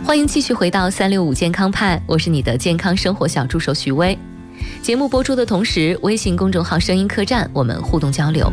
欢迎继续回到365健康派，我是你的健康生活小助手许薇。节目播出的同时，微信公众号声音客栈我们互动交流。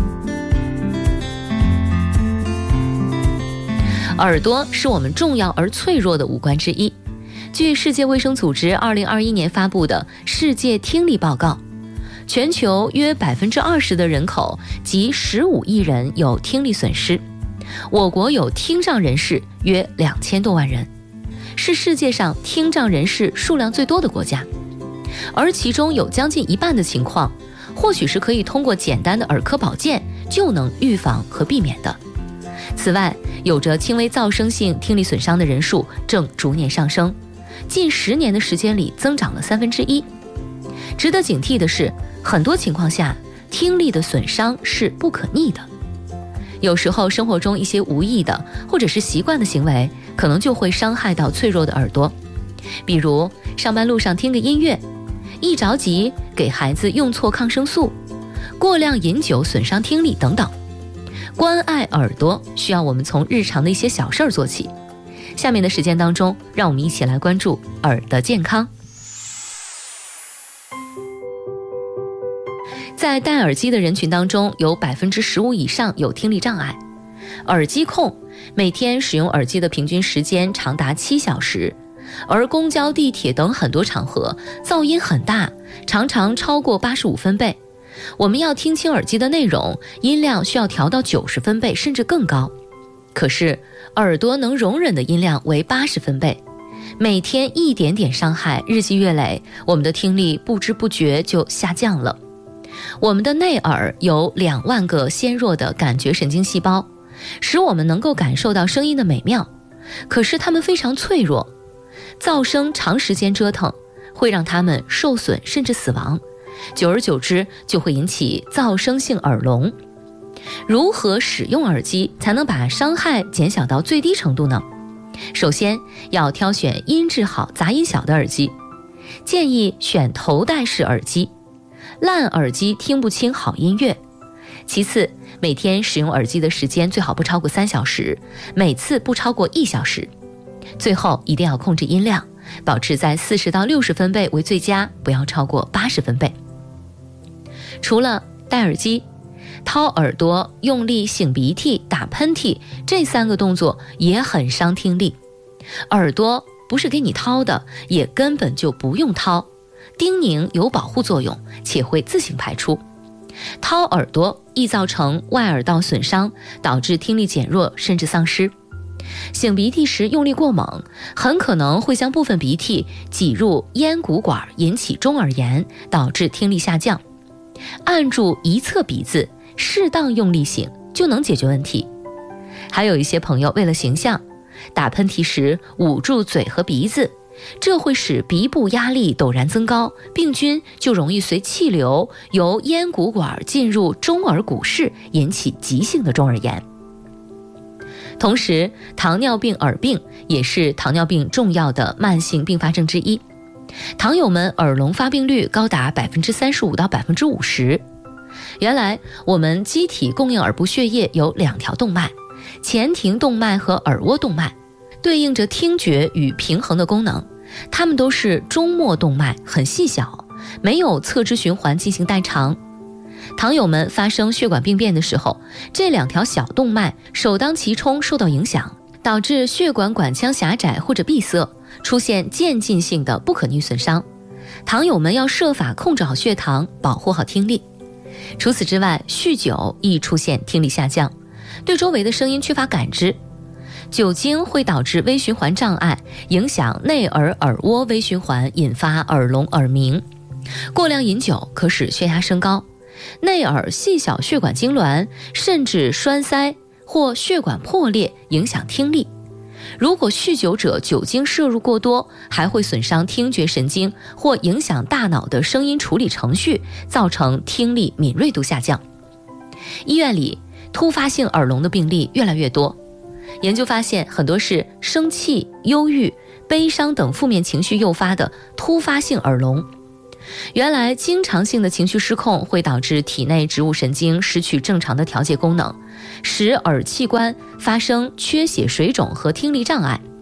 耳朵是我们重要而脆弱的五官之一。据世界卫生组织2021年发布的世界听力报告，全球约 20% 的人口即15亿人有听力损失，我国有听障人士约2000多万人，是世界上听障人士数量最多的国家，而其中有将近一半的情况，或许是可以通过简单的耳科保健就能预防和避免的。此外，有着轻微噪声性听力损伤的人数正逐年上升，近10年的时间里增长了1/3。值得警惕的是，很多情况下，听力的损伤是不可逆的。有时候生活中一些无意的或者是习惯的行为，可能就会伤害到脆弱的耳朵。比如上班路上听个音乐，一着急给孩子用错抗生素，过量饮酒损伤听力等等。关爱耳朵需要我们从日常的一些小事儿做起。下面的时间当中，让我们一起来关注耳的健康。在戴耳机的人群当中，有 15% 以上有听力障碍。耳机控每天使用耳机的平均时间长达7小时，而公交、地铁等很多场合噪音很大，常常超过85分贝。我们要听清耳机的内容，音量需要调到90分贝甚至更高。可是耳朵能容忍的音量为80分贝，每天一点点伤害，日积月累，我们的听力不知不觉就下降了。我们的内耳有2万个纤弱的感觉神经细胞，使我们能够感受到声音的美妙，可是它们非常脆弱，噪声长时间折腾会让它们受损甚至死亡，久而久之就会引起噪声性耳聋。如何使用耳机才能把伤害减小到最低程度呢？首先要挑选音质好、杂音小的耳机，建议选头戴式耳机，烂耳机听不清好音乐。其次，每天使用耳机的时间最好不超过3小时，每次不超过1小时。最后一定要控制音量，保持在40到60分贝为最佳，不要超过80分贝。除了戴耳机，掏耳朵、用力擤鼻涕、打喷嚏，这3个动作也很伤听力。耳朵不是给你掏的，也根本就不用掏，叮咛有保护作用，且会自行排出。掏耳朵易造成外耳道损伤，导致听力减弱甚至丧失。擤鼻涕时用力过猛，很可能会将部分鼻涕挤入咽鼓管，引起中耳炎，导致听力下降。按住一侧鼻子，适当用力擤就能解决问题。还有一些朋友为了形象，打喷嚏时捂住嘴和鼻子，这会使鼻部压力陡然增高，病菌就容易随气流由咽鼓管进入中耳骨室，引起急性的中耳炎。同时，糖尿病耳病也是糖尿病重要的慢性并发症之一。糖友们耳聋发病率高达 35%到 50%。原来我们机体供应耳部血液有2条动脉，前庭动脉和耳蜗动脉，对应着听觉与平衡的功能。它们都是中末动脉，很细小，没有侧支循环进行代偿。糖友们发生血管病变的时候，这2条小动脉首当其冲受到影响，导致血管管腔狭窄或者闭塞，出现渐进性的不可逆损伤。糖友们要设法控制好血糖，保护好听力。除此之外，酗酒易出现听力下降，对周围的声音缺乏感知。酒精会导致微循环障碍，影响内耳耳蜗微循环，引发耳聋耳鸣。过量饮酒可使血压升高，内耳细小血管痉挛，甚至栓塞或血管破裂，影响听力。如果酗酒者酒精摄入过多，还会损伤听觉神经或影响大脑的声音处理程序，造成听力敏锐度下降。医院里突发性耳聋的病例越来越多，研究发现很多是生气、忧郁、悲伤等负面情绪诱发的突发性耳聋。原来经常性的情绪失控会导致体内植物神经失去正常的调节功能，使耳器官发生缺血、水肿和听力障碍。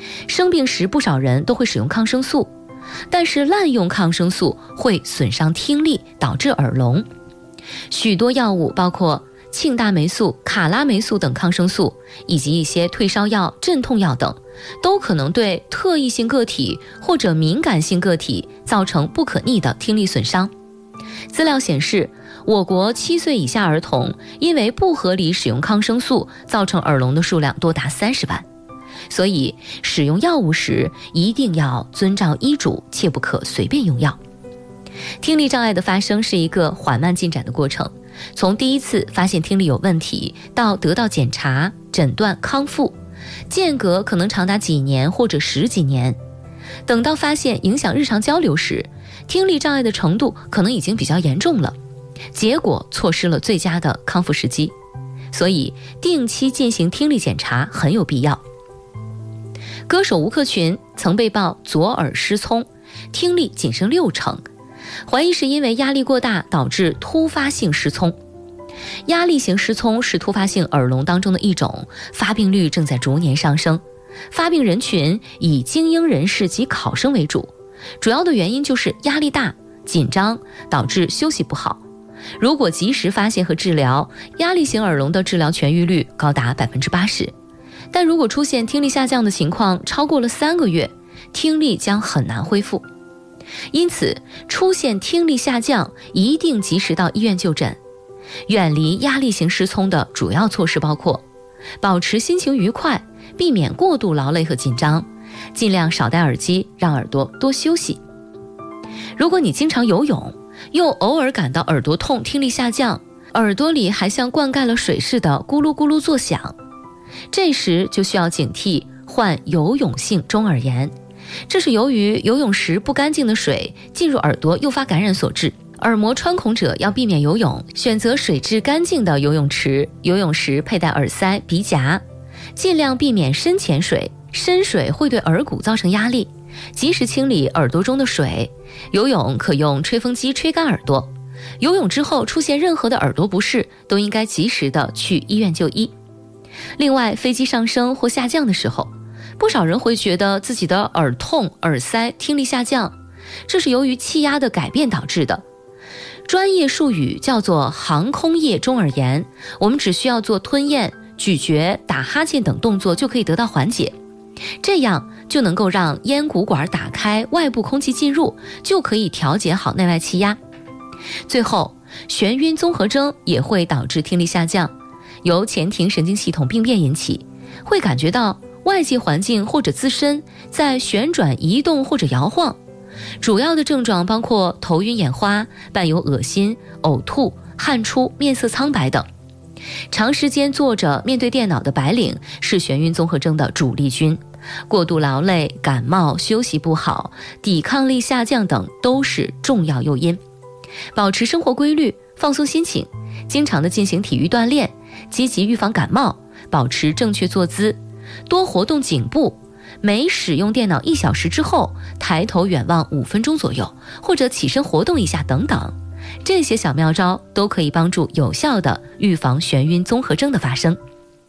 生病时不少人都会使用抗生素，但是滥用抗生素会损伤听力，导致耳聋。许多药物包括庆大霉素、卡拉霉素等抗生素，以及一些退烧药、镇痛药等，都可能对特异性个体或者敏感性个体造成不可逆的听力损伤。资料显示，我国7岁以下儿童因为不合理使用抗生素造成耳聋的数量多达30万。所以使用药物时一定要遵照医嘱，切不可随便用药。听力障碍的发生是一个缓慢进展的过程，从第一次发现听力有问题到得到检查、诊断、康复，间隔可能长达几年或者10几年。等到发现影响日常交流时，听力障碍的程度可能已经比较严重了，结果错失了最佳的康复时机。所以定期进行听力检查很有必要。歌手吴克群曾被曝左耳失聪，听力仅剩60%，怀疑是因为压力过大导致突发性失聪。压力型失聪是突发性耳聋当中的一种，发病率正在逐年上升。发病人群以精英人士及考生为主，主要的原因就是压力大、紧张，导致休息不好。如果及时发现和治疗，压力型耳聋的治疗痊愈率高达80%。但如果出现听力下降的情况超过了3个月，听力将很难恢复。因此，出现听力下降一定及时到医院就诊。远离压力型失聪的主要措施包括：保持心情愉快，避免过度劳累和紧张，尽量少戴耳机，让耳朵多休息。如果你经常游泳，又偶尔感到耳朵痛、听力下降，耳朵里还像灌溉了水似的咕噜咕噜作响，这时就需要警惕患游泳性中耳炎，这是由于游泳时不干净的水进入耳朵诱发感染所致。耳膜穿孔者要避免游泳，选择水质干净的游泳池，游泳时佩戴耳塞、鼻夹，尽量避免深潜水，深水会对耳骨造成压力，及时清理耳朵中的水。游泳可用吹风机吹干耳朵。游泳之后出现任何的耳朵不适，都应该及时的去医院就医。另外，飞机上升或下降的时候，不少人会觉得自己的耳痛、耳塞、听力下降，这是由于气压的改变导致的。专业术语叫做航空业中耳炎，我们只需要做吞咽、咀嚼、打哈欠等动作就可以得到缓解，这样就能够让咽鼓管打开，外部空气进入，就可以调节好内外气压。最后，眩晕综合征也会导致听力下降，由前庭神经系统病变引起，会感觉到外界环境或者自身在旋转、移动或者摇晃。主要的症状包括头晕眼花，伴有恶心、呕吐、汗出、面色苍白等。长时间坐着面对电脑的白领是眩晕综合征的主力军，过度劳累、感冒、休息不好、抵抗力下降等都是重要诱因。保持生活规律，放松心情，经常的进行体育锻炼，积极预防感冒，保持正确坐姿，多活动颈部，每使用电脑1小时之后抬头远望5分钟左右，或者起身活动一下等等。这些小妙招都可以帮助有效的预防眩晕综合征的发生。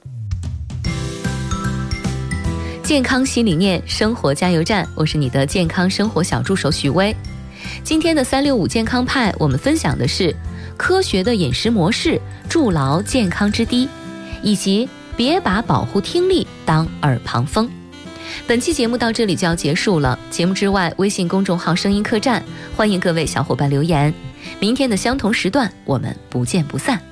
健康新理念，生活加油站，我是你的健康生活小助手许巍。今天的365健康派，我们分享的是科学的饮食模式筑牢健康之堤，以及别把保护听力当耳旁风。本期节目到这里就要结束了，节目之外，微信公众号声音客栈，欢迎各位小伙伴留言。明天的相同时段，我们不见不散。